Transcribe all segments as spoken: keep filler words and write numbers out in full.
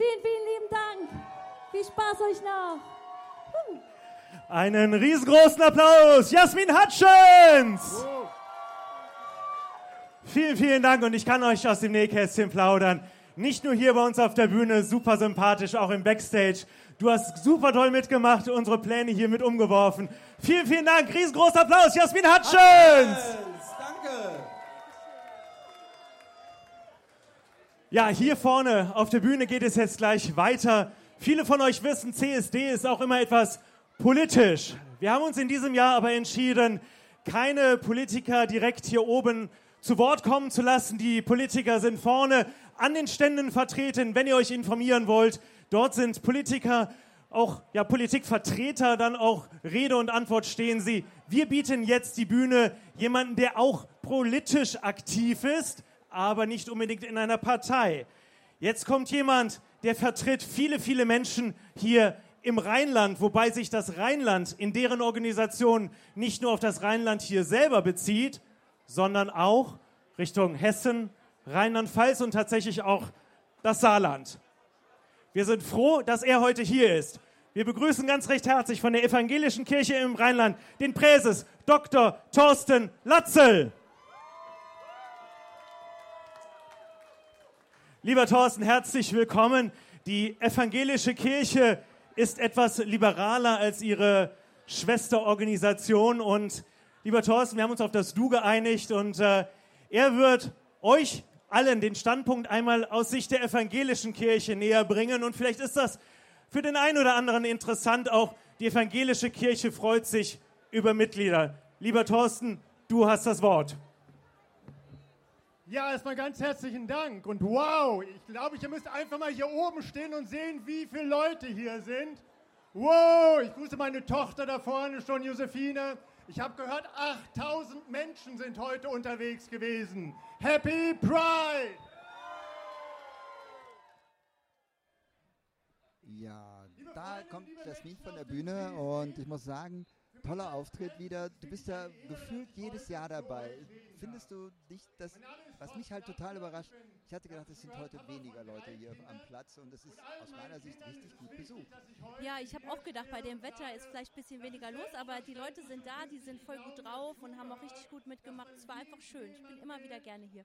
Vielen, vielen lieben Dank. Viel Spaß euch noch. Huh. Einen riesengroßen Applaus, Jasmin Hutchins! Vielen, vielen Dank und ich kann euch aus dem Nähkästchen plaudern. Nicht nur hier bei uns auf der Bühne, super sympathisch, auch im Backstage. Du hast super toll mitgemacht, unsere Pläne hier mit umgeworfen. Vielen, vielen Dank, riesengroßer Applaus, Jasmin Hutchins! Danke! Ja, hier vorne auf der Bühne geht es jetzt gleich weiter. Viele von euch wissen, C S D ist auch immer etwas politisch. Wir haben uns in diesem Jahr aber entschieden, keine Politiker direkt hier oben zu Wort kommen zu lassen. Die Politiker sind vorne an den Ständen vertreten, wenn ihr euch informieren wollt. Dort sind Politiker, auch ja, Politikvertreter, dann auch Rede und Antwort stehen sie. Wir bieten jetzt die Bühne jemanden, der auch politisch aktiv ist, aber nicht unbedingt in einer Partei. Jetzt kommt jemand, der vertritt viele, viele Menschen hier im Rheinland, wobei sich das Rheinland in deren Organisation nicht nur auf das Rheinland hier selber bezieht, sondern auch Richtung Hessen, Rheinland-Pfalz und tatsächlich auch das Saarland. Wir sind froh, dass er heute hier ist. Wir begrüßen ganz recht herzlich von der Evangelischen Kirche im Rheinland den Präses Doktor Thorsten Latzel. Lieber Thorsten, herzlich willkommen. Die Evangelische Kirche ist etwas liberaler als ihre Schwesterorganisation und lieber Thorsten, wir haben uns auf das Du geeinigt und äh, er wird euch allen den Standpunkt einmal aus Sicht der evangelischen Kirche näher bringen und vielleicht ist das für den einen oder anderen interessant. Auch die evangelische Kirche freut sich über Mitglieder. Lieber Thorsten, du hast das Wort. Ja, erstmal ganz herzlichen Dank und wow, ich glaube, ihr müsst einfach mal hier oben stehen und sehen, wie viele Leute hier sind. Wow, ich grüße meine Tochter da vorne schon, Josephine. Ich habe gehört, achttausend Menschen sind heute unterwegs gewesen. Happy Pride! Ja, da kommt Jasmin von der Bühne und ich muss sagen, toller Auftritt wieder. Du bist ja gefühlt jedes Jahr dabei. Findest du nicht, das, was mich halt total überrascht, ich hatte gedacht, es sind heute weniger Leute hier am Platz und es ist aus meiner Sicht richtig gut besucht. Ja, ich habe auch gedacht, bei dem Wetter ist vielleicht ein bisschen weniger los, aber die Leute sind da, die sind voll gut drauf und haben auch richtig gut mitgemacht. Es war einfach schön. Ich bin immer wieder gerne hier.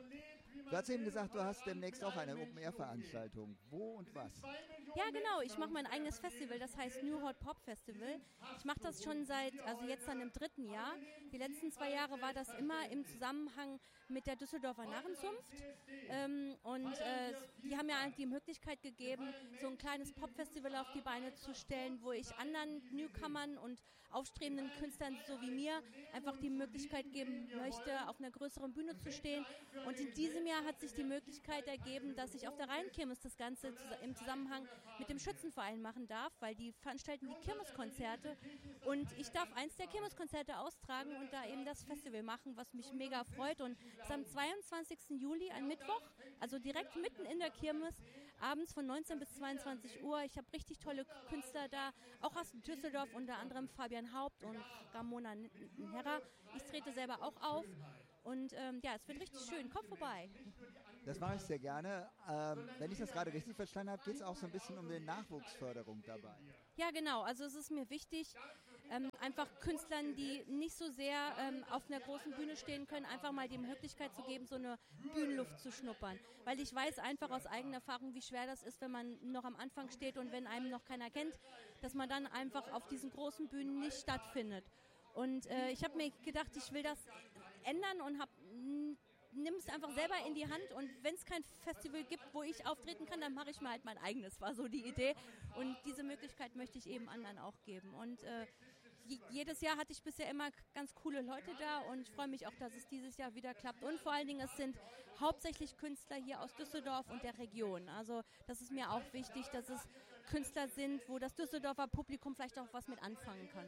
Du hast eben gesagt, du hast demnächst auch eine Open-Air-Veranstaltung. Wo und was? Ja, genau. Ich mache mein eigenes Festival, das heißt New Hot Pop Festival. Ich mache das schon seit, also jetzt dann im dritten Jahr. Die letzten zwei Jahre war das immer im Zusammenhang mit der Düsseldorfer Narrenzunft. Ähm, und äh, die haben mir halt die Möglichkeit gegeben, so ein kleines Pop-Festival auf die Beine zu stellen, wo ich anderen Newcomern und aufstrebenden Künstlern so wie mir einfach die Möglichkeit geben möchte, auf einer größeren Bühne zu stehen. Und in diesem Jahr hat sich die Möglichkeit ergeben, dass ich auf der Rheinkirmes das Ganze im Zusammenhang mit dem Schützenverein machen darf, weil die veranstalten die Kirmeskonzerte und ich darf eins der Kirmeskonzerte austragen und da eben das Festival machen, was mich mega freut. Und es ist am zweiundzwanzigsten Juli, ein Mittwoch, also direkt mitten in der Kirmes, abends von neunzehn bis zweiundzwanzig Uhr. Ich habe richtig tolle Künstler da, auch aus Düsseldorf, unter anderem Fabian Haupt und Ramona Herra. Ich trete selber auch auf und ähm, ja, es wird richtig schön. Kommt vorbei. Das mache ich sehr gerne. Ähm, wenn ich das gerade richtig verstanden habe, geht es auch so ein bisschen um die Nachwuchsförderung dabei. Ja, genau. Also es ist mir wichtig, ähm, einfach Künstlern, die nicht so sehr ähm, auf einer großen Bühne stehen können, einfach mal die Möglichkeit zu geben, so eine Bühnenluft zu schnuppern. Weil ich weiß einfach aus eigener Erfahrung, wie schwer das ist, wenn man noch am Anfang steht und wenn einem noch keiner kennt, dass man dann einfach auf diesen großen Bühnen nicht stattfindet. Und äh, ich habe mir gedacht, ich will das ändern und habe nimm es einfach selber in die Hand und wenn es kein Festival gibt, wo ich auftreten kann, dann mache ich mal halt mein eigenes, war so die Idee und diese Möglichkeit möchte ich eben anderen auch geben und äh, j- jedes Jahr hatte ich bisher immer ganz coole Leute da und ich freue mich auch, dass es dieses Jahr wieder klappt und vor allen Dingen, es sind hauptsächlich Künstler hier aus Düsseldorf und der Region, also das ist mir auch wichtig, dass es Künstler sind, wo das Düsseldorfer Publikum vielleicht auch was mit anfangen kann.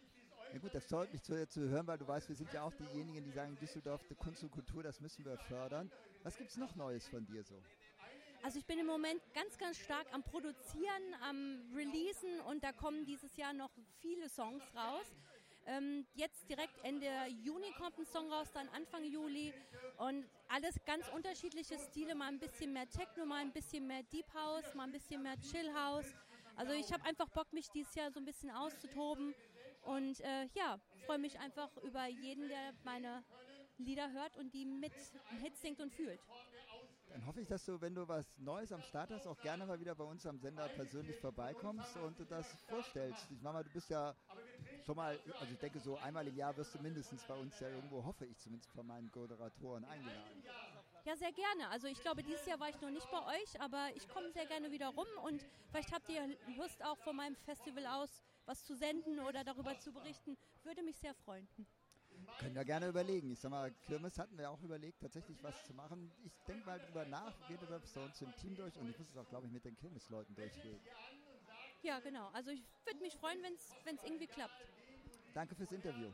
Ja gut, das freut mich zu, zu hören, weil du weißt, wir sind ja auch diejenigen, die sagen, Düsseldorf, die Kunst und Kultur, das müssen wir fördern. Was gibt es noch Neues von dir so? Also ich bin im Moment ganz, ganz stark am Produzieren, am Releasen und da kommen dieses Jahr noch viele Songs raus. Ähm, jetzt direkt Ende Juni kommt ein Song raus, dann Anfang Juli. Und alles ganz unterschiedliche Stile, mal ein bisschen mehr Techno, mal ein bisschen mehr Deep House, mal ein bisschen mehr Chill House. Also ich habe einfach Bock, mich dieses Jahr so ein bisschen auszutoben. Und äh, ja, freue mich einfach über jeden, der meine Lieder hört und die mit Hits singt und fühlt. Dann hoffe ich, dass du, wenn du was Neues am Start hast, auch gerne mal wieder bei uns am Sender persönlich vorbeikommst und du das vorstellst. Ich meine mal, du bist ja schon mal, also ich denke so einmal im Jahr wirst du mindestens bei uns ja irgendwo, hoffe ich zumindest von meinen Moderatoren, eingeladen. Ja, sehr gerne. Also ich glaube, dieses Jahr war ich noch nicht bei euch, aber ich komme sehr gerne wieder rum und vielleicht habt ihr Lust auch von meinem Festival aus was zu senden oder darüber zu berichten. Würde mich sehr freuen. Können wir gerne überlegen. Ich sag mal, Kirmes hatten wir auch überlegt, tatsächlich was zu machen. Ich denke mal drüber nach, geht über bei uns im Team durch und ich muss es auch, glaube ich, mit den Kirmes-Leuten durchgehen. Ja, genau. Also ich würde mich freuen, wenn es irgendwie klappt. Danke fürs Interview.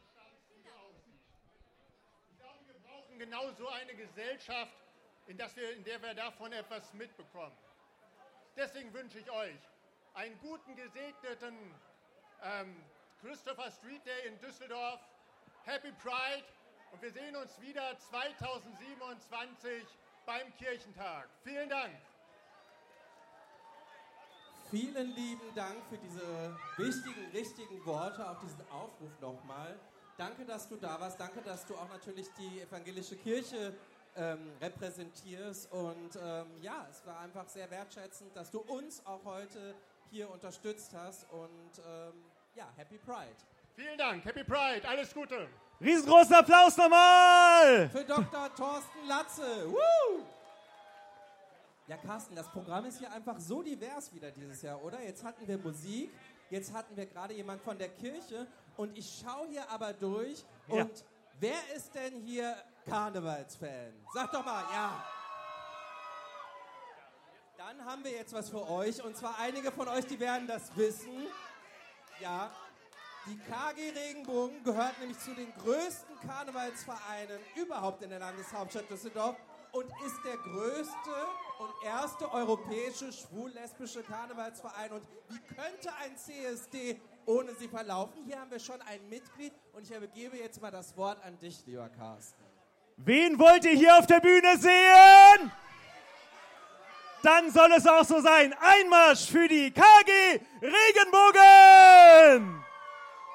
Ich glaube, wir brauchen genau so eine Gesellschaft, in, das wir, in der wir davon etwas mitbekommen. Deswegen wünsche ich euch einen guten, gesegneten ähm, Christopher Street Day in Düsseldorf. Happy Pride und wir sehen uns wieder zweitausendsiebenundzwanzig beim Kirchentag. Vielen Dank. Vielen lieben Dank für diese wichtigen, richtigen Worte, auch diesen Aufruf nochmal. Danke, dass du da warst. Danke, dass du auch natürlich die evangelische Kirche ähm, repräsentierst. Und ähm, ja, es war einfach sehr wertschätzend, dass du uns auch heute hier unterstützt hast. Und ähm, ja, Happy Pride. Vielen Dank. Happy Pride. Alles Gute. Riesengroßen Applaus nochmal! Für Doktor Thorsten Latze. Woo! Ja, Carsten, das Programm ist hier einfach so divers wieder dieses Jahr, oder? Jetzt hatten wir Musik, jetzt hatten wir gerade jemand von der Kirche und ich schaue hier aber durch und ja. Wer ist denn hier Karnevalsfan? Sag doch mal, ja. Dann haben wir jetzt was für euch und zwar einige von euch, die werden das wissen. Ja. Die K G Regenbogen gehört nämlich zu den größten Karnevalsvereinen überhaupt in der Landeshauptstadt Düsseldorf und ist der größte und erste europäische schwul-lesbische Karnevalsverein. Und wie könnte ein C S D ohne sie verlaufen? Hier haben wir schon ein Mitglied und ich übergebe jetzt mal das Wort an dich, lieber Carsten. Wen wollt ihr hier auf der Bühne sehen? Dann soll es auch so sein. Einmarsch für die K G Regenbogen!